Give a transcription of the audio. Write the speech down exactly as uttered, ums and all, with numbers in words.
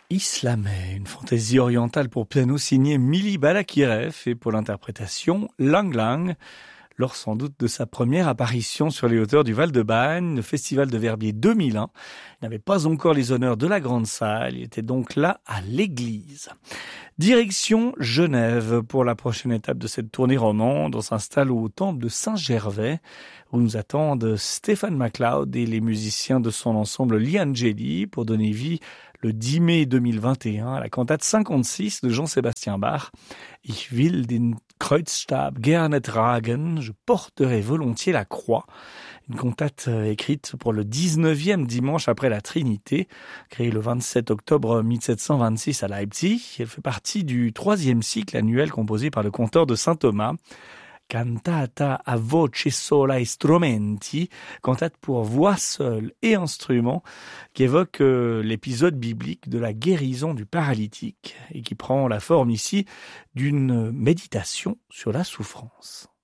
Islamé, une fantaisie orientale pour piano signée Mili Balakirev et pour l'interprétation Lang Lang, lors sans doute de sa première apparition sur les hauteurs du Val-de-Bagne, le Festival de Verbier deux mille un. Il n'avait pas encore les honneurs de la grande salle, il était donc là à l'église. Direction Genève pour la prochaine étape de cette tournée romande. On s'installe au temple de Saint-Gervais où nous attendent Stéphane MacLeod et les musiciens de son ensemble Gli Angeli pour donner vie le dix mai deux mille vingt et un à la cantate cinquante-six de Jean-Sébastien Bach. Ich will den Kreuzstab gerne tragen, je porterai volontiers la croix. Une cantate écrite pour le dix-neuvième dimanche après la Trinité, créée le vingt-sept octobre mille sept cent vingt-six à Leipzig. Elle fait partie du troisième cycle annuel composé par le conteur de saint Thomas. Cantata a voce sola e strumenti, cantate pour voix seule et instruments, qui évoque euh, l'épisode biblique de la guérison du paralytique et qui prend la forme ici d'une méditation sur la souffrance.